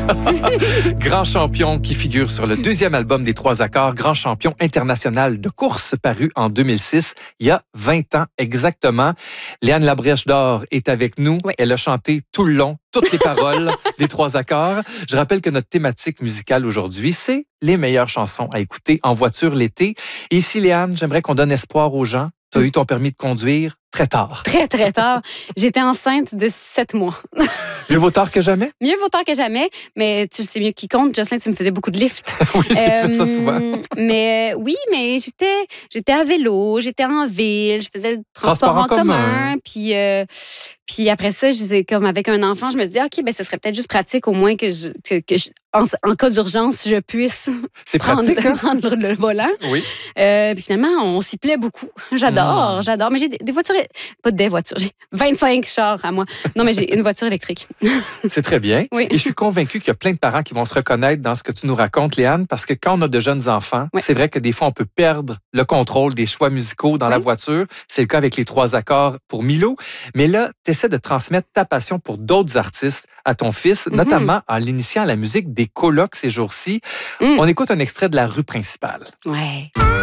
Grand champion qui figure sur le deuxième album des Trois Accords, Grand champion international de course paru en 2006, il y a 20 ans exactement. Léane Labrèche d'Or est avec nous. Oui. Elle a chanté tout le long, toutes les paroles des Trois Accords. Je rappelle que notre thématique musicale aujourd'hui, c'est les meilleures chansons à écouter en voiture l'été. Et ici, Léane, j'aimerais qu'on donne espoir aux gens. Tu as eu ton permis de conduire très tard. Très, très tard. J'étais enceinte de 7 mois. Mieux vaut tard que jamais? Mieux vaut tard que jamais, mais tu le sais mieux qui compte. Jocelyn, tu me faisais beaucoup de lift. Oui, j'ai fait ça souvent. Mais oui, mais j'étais à vélo, j'étais en ville, je faisais le transport en commun. Puis après ça, comme avec un enfant, je me disais, OK, ben ce serait peut-être juste pratique au moins que en cas d'urgence, je puisse prendre le volant. Oui. Puis finalement, on s'y plaît beaucoup. J'adore. Mais j'ai des voitures, pas des voitures, j'ai 25 chars à moi. Non, mais j'ai une voiture électrique. C'est très bien. Oui. Et je suis convaincue qu'il y a plein de parents qui vont se reconnaître dans ce que tu nous racontes, Léane, parce que quand on a de jeunes enfants, Oui. c'est vrai que des fois, on peut perdre le contrôle des choix musicaux dans la voiture. C'est le cas avec les Trois Accords pour Milo. Mais là, tu essaies de transmettre ta passion pour d'autres artistes à ton fils, notamment en l'initiant à la musique des colocs ces jours-ci. On écoute un extrait de La rue principale. Ouais.